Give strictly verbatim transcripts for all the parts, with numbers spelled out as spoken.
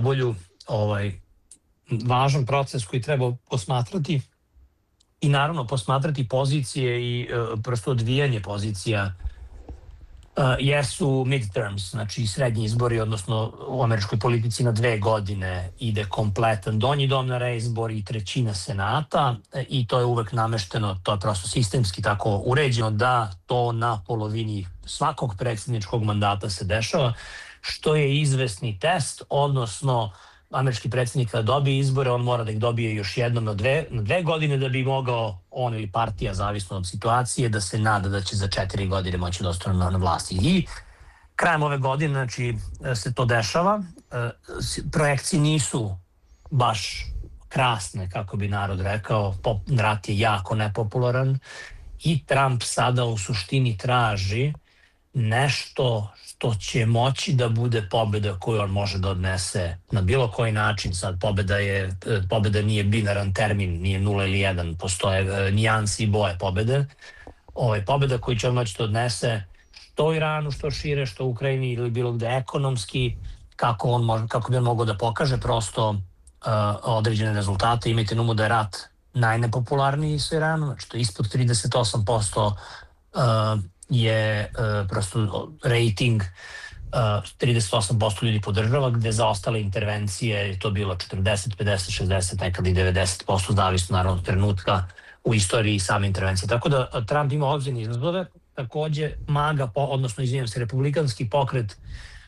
nevolju, ovaj, važan proces koji treba posmatrati i naravno posmatrati pozicije i uh, prosto odvijanje pozicija Uh, jer su midterms, znači srednji izbori, odnosno u američkoj politici na dve godine ide kompletan donji dom na reizbor i trećina senata i to je uvek namešteno, to je prosto sistemski tako uređeno da to na polovini svakog predsjedničkog mandata se dešava, što je izvesni test, odnosno američki predsjednik kada dobije izbore, on mora da ih dobije još jednom na dve, na dve godine da bi mogao on ili partija, zavisno od situacije, da se nada da će za četiri godine moći da ostane na, na vlasti. I krajem ove godine, znači, se to dešava. Projekcije nisu baš krasne, kako bi narod rekao. Pop, rat je jako nepopularan i Trump sada u suštini traži nešto što će moći da bude pobeda koju on može da odnese na bilo koji način. Sad pobeda je, pobeda nije binaran termin, nije nula ili jedan, postoje nijansi i boje pobede. Ovaj, pobeda koju će on moći da odnese što Iranu, što šire, što u Ukrajini ili bilo gde ekonomski, kako, on može, kako bi on mogao da pokaže prosto uh, određene rezultate. Imajte na umu da je rat najnepopularniji sa Iranom, znači to je ispod trideset osam posto uh, je uh, prosto rating, uh, trideset osam posto ljudi podržava, gde za ostale intervencije je to bilo četrdeset, pedeset, šezdeset, nekada i devedeset posto, zavisno naravno od trenutka u istoriji same intervencije. Tako da Trump ima ozbiljne izazove. Takođe, MAGA, odnosno, izvijem se, republikanski pokret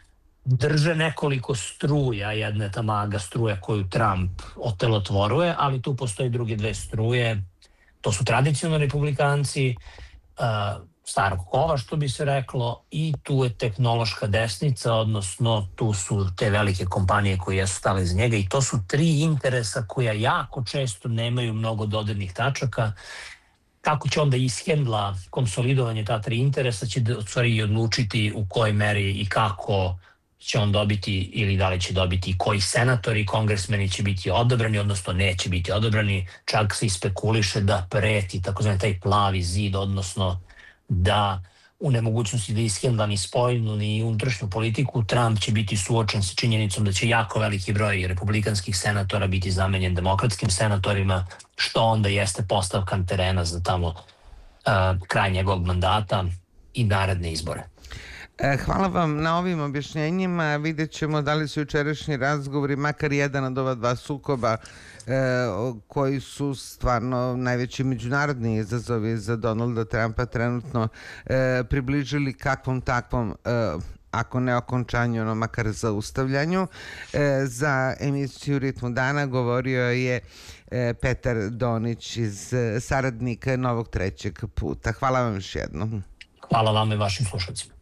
drže nekoliko struja. Jedna je ta MAGA struja koju Trump otelotvoruje, ali tu postoji druge dve struje. To su tradicionalni republikanci, uh, starog kova, što bi se reklo, i tu je tehnološka desnica, odnosno tu su te velike kompanije koje jesu stale iz njega i to su tri interesa koja jako često nemaju mnogo dodirnih tačaka. Kako će onda ishendla konsolidovanje ta tri interesa će u stvari i odlučiti u kojoj meri i kako će on dobiti ili da li će dobiti koji senatori i kongresmeni će biti odabrani, odnosno neće biti odabrani. Čak se ispekuliše da preti takozvani taj plavi zid, odnosno da u nemogućnosti da ishendla ni spoljnu ni unutrašnju politiku, Trump će biti suočen sa činjenicom da će jako veliki broj republikanskih senatora biti zamenjen demokratskim senatorima, što onda jeste postavkan terena za tamo uh, kraj njegovog mandata i naredne izbore. Hvala vam na ovim objašnjenjima. Vidjet ćemo da li su jučerašnji razgovori, makar jedan od ova dva sukoba e, koji su stvarno najveći međunarodni izazovi za Donalda Trumpa trenutno e, približili kakvom takvom e, ako ne okončanju, ono makar zaustavljanju. E, za emisiju Ritmu dana govorio je e, Petar Donić, iz saradnika Novog trećeg puta. Hvala vam još jednom. Hvala vam i vašim slušalcima.